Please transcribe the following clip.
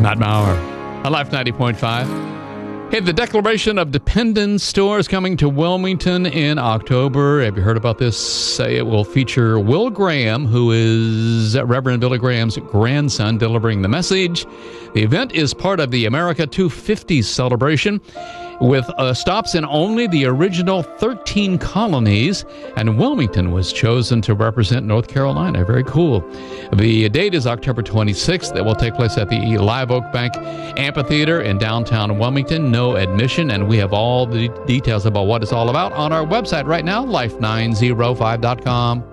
Matt Maurer, Life 90.5. Hey, the Declaration of Dependence store is coming to Wilmington in October. Have you heard about this? It will feature Will Graham, who is Reverend Billy Graham's grandson, delivering the message. The event is part of the America 250 celebration, with stops in only the original 13 colonies, and Wilmington was chosen to represent North Carolina. Very cool. The date is October 26th. It will take place at the Live Oak Bank Amphitheater in downtown Wilmington. No admission, and we have all the details about what it's all about on our website right now, life905.com.